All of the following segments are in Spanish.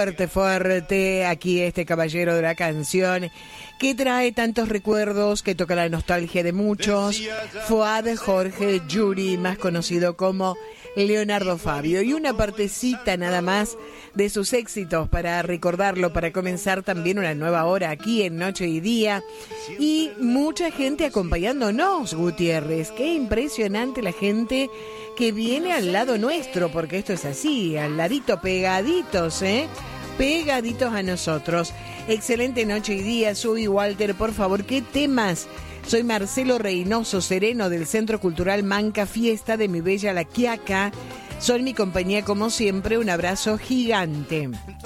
Fuerte, fuerte, aquí este caballero de la canción que trae tantos recuerdos, que toca la nostalgia de muchos. Fuad Jorge Yuri, más conocido como Leonardo Fabio. Y una partecita nada más de sus éxitos para recordarlo, para comenzar también una nueva hora aquí en Noche y Día. Y mucha gente acompañándonos, Gutiérrez. Qué impresionante la gente que viene al lado nuestro, porque esto es así, al ladito, pegaditos, pegaditos a nosotros. Excelente Noche y Día. Soy Walter, por favor, ¿qué temas? Soy Marcelo Reynoso Sereno del Centro Cultural Manca Fiesta de mi bella La Quiaca. Son mi compañía como siempre, un abrazo gigante.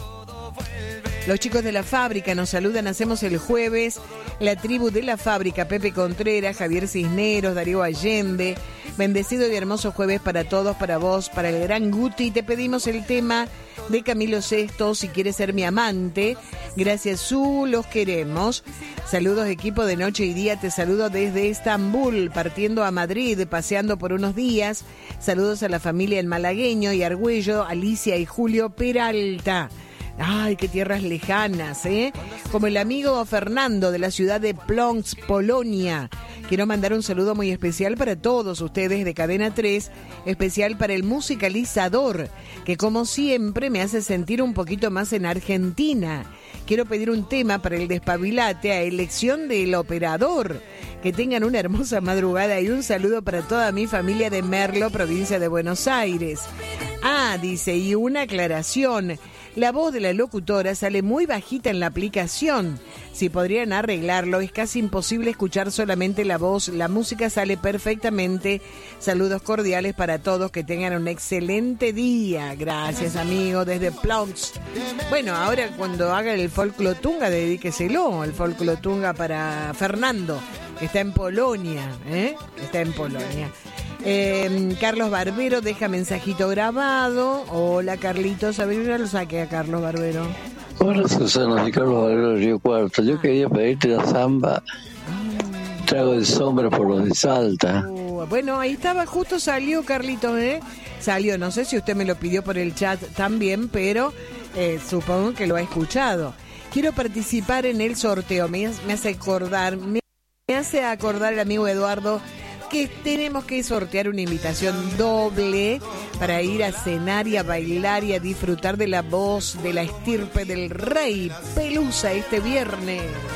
Los chicos de la fábrica nos saludan, hacemos el jueves, la tribu de la fábrica, Pepe Contreras, Javier Cisneros, Darío Allende. Bendecido y hermoso jueves para todos, para vos, para el gran Guti. Te pedimos el tema de Camilo Sesto, Si quieres ser mi amante. Gracias, Su, los queremos. Saludos, equipo de Noche y Día. Te saludo desde Estambul, partiendo a Madrid, paseando por unos días. Saludos a la familia El Malagueño y Argüello, Alicia y Julio Peralta. Ay, qué tierras lejanas, Como el amigo Fernando de la ciudad de Plonsk, Polonia. Quiero mandar un saludo muy especial para todos ustedes de Cadena 3, especial para el musicalizador, que como siempre me hace sentir un poquito más en Argentina. Quiero pedir un tema para el despabilate a elección del operador. Que tengan una hermosa madrugada y un saludo para toda mi familia de Merlo, provincia de Buenos Aires. Ah, dice, y una aclaración. La voz de la locutora sale muy bajita en la aplicación. Si podrían arreglarlo, es casi imposible escuchar solamente la voz. La música sale perfectamente. Saludos cordiales para todos, que tengan un excelente día. Gracias, amigo, desde Plonsk. Bueno, ahora cuando haga el folclotunga, dedíqueselo, el folclotunga para Fernando, que está en Polonia, Está en Polonia. Carlos Barbero deja mensajito grabado. Hola, Carlitos. A ver, ya lo saqué a Carlos Barbero. Hola, Susana, soy Carlos Barbero de Río Cuarto. Yo quería pedirte la samba Trago de Sombra por los de Salta. Bueno, ahí estaba, justo salió Carlitos, Salió, no sé si usted me lo pidió por el chat también, pero supongo que lo ha escuchado. Quiero participar en el sorteo. Me hace acordar el amigo Eduardo que tenemos que sortear una invitación doble para ir a cenar y a bailar y a disfrutar de la voz de la estirpe del rey Pelusa este viernes.